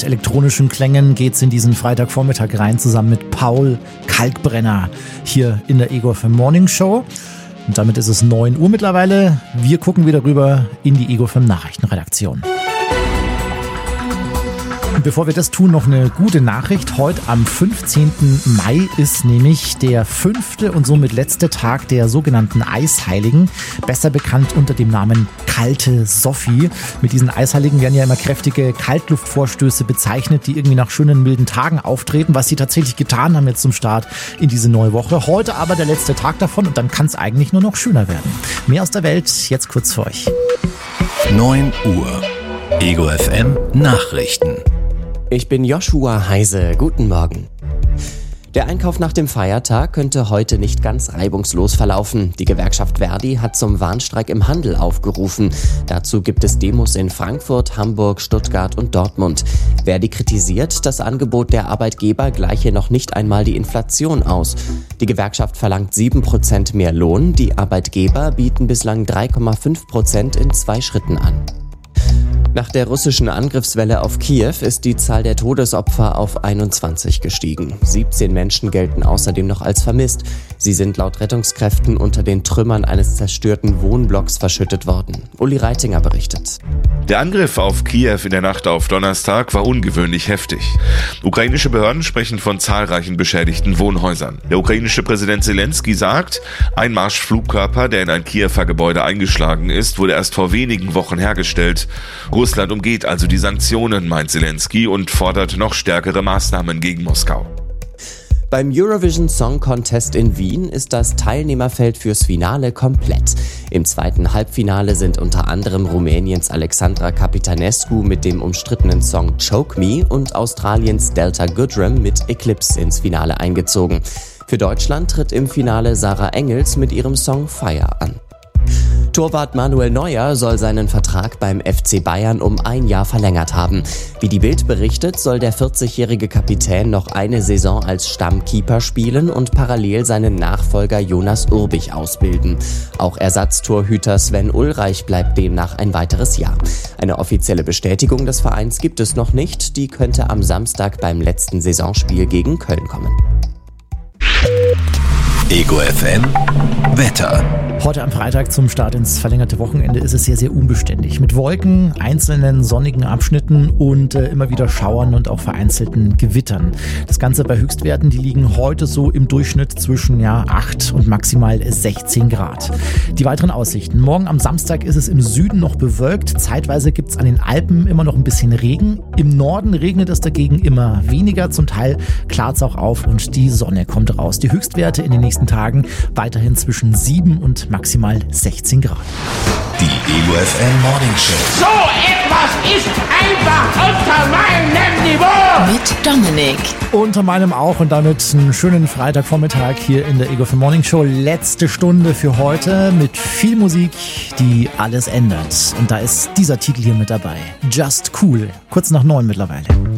Mit elektronischen Klängen geht's in diesen Freitagvormittag rein, zusammen mit Paul Kalkbrenner hier in der Ego FM Morning Show. Und damit ist es 9 Uhr mittlerweile. Wir gucken wieder rüber in die Ego FM Nachrichtenredaktion. Und bevor wir das tun, noch eine gute Nachricht. Heute am 15. Mai ist nämlich der 5. und somit letzte Tag der sogenannten Eisheiligen, besser bekannt unter dem Namen Kalte Sophie. Mit diesen Eisheiligen werden ja immer kräftige Kaltluftvorstöße bezeichnet, die irgendwie nach schönen, milden Tagen auftreten, was sie tatsächlich getan haben jetzt zum Start in diese neue Woche. Heute aber der letzte Tag davon und dann kann es eigentlich nur noch schöner werden. Mehr aus der Welt jetzt kurz für euch. 9 Uhr. Ego FM Nachrichten. Ich bin Joshua Heise. Guten Morgen. Der Einkauf nach dem Feiertag könnte heute nicht ganz reibungslos verlaufen. Die Gewerkschaft Verdi hat zum Warnstreik im Handel aufgerufen. Dazu gibt es Demos in Frankfurt, Hamburg, Stuttgart und Dortmund. Verdi kritisiert, das Angebot der Arbeitgeber gleiche noch nicht einmal die Inflation aus. Die Gewerkschaft verlangt 7% mehr Lohn. Die Arbeitgeber bieten bislang 3,5% in 2 Schritten an. Nach der russischen Angriffswelle auf Kiew ist die Zahl der Todesopfer auf 21 gestiegen. 17 Menschen gelten außerdem noch als vermisst. Sie sind laut Rettungskräften unter den Trümmern eines zerstörten Wohnblocks verschüttet worden. Uli Reitinger berichtet. Der Angriff auf Kiew in der Nacht auf Donnerstag war ungewöhnlich heftig. Ukrainische Behörden sprechen von zahlreichen beschädigten Wohnhäusern. Der ukrainische Präsident Zelensky sagt, ein Marschflugkörper, der in ein Kiewer Gebäude eingeschlagen ist, wurde erst vor wenigen Wochen hergestellt. Russland umgeht also die Sanktionen, meint Zelensky, und fordert noch stärkere Maßnahmen gegen Moskau. Beim Eurovision Song Contest in Wien ist das Teilnehmerfeld fürs Finale komplett. Im zweiten Halbfinale sind unter anderem Rumäniens Alexandra Capitanescu mit dem umstrittenen Song Choke Me und Australiens Delta Goodrem mit Eclipse ins Finale eingezogen. Für Deutschland tritt im Finale Sarah Engels mit ihrem Song Fire an. Torwart Manuel Neuer soll seinen Vertrag beim FC Bayern um 1 Jahr verlängert haben. Wie die Bild berichtet, soll der 40-jährige Kapitän noch eine Saison als Stammkeeper spielen und parallel seinen Nachfolger Jonas Urbich ausbilden. Auch Ersatztorhüter Sven Ulreich bleibt demnach ein weiteres Jahr. Eine offizielle Bestätigung des Vereins gibt es noch nicht. Die könnte am Samstag beim letzten Saisonspiel gegen Köln kommen. Ego FM Wetter. Heute am Freitag zum Start ins verlängerte Wochenende ist es sehr, sehr unbeständig. Mit Wolken, einzelnen sonnigen Abschnitten und immer wieder Schauern und auch vereinzelten Gewittern. Das Ganze bei Höchstwerten, die liegen heute so im Durchschnitt zwischen 8 und maximal 16 Grad. Die weiteren Aussichten. Morgen am Samstag ist es im Süden noch bewölkt. Zeitweise gibt es an den Alpen immer noch ein bisschen Regen. Im Norden regnet es dagegen immer weniger. Zum Teil klart es auch auf und die Sonne kommt raus. Die Höchstwerte in den nächsten Tagen weiterhin zwischen 7 und maximal 16 Grad. Die Ego FM Morning Show. So etwas ist einfach unter meinem Niveau. Mit Dominik. Unter meinem auch und damit einen schönen Freitagvormittag hier in der Ego FM Morning Show. Letzte Stunde für heute mit viel Musik, die alles ändert. Und da ist dieser Titel hier mit dabei. Just Cool. Kurz nach 9 mittlerweile.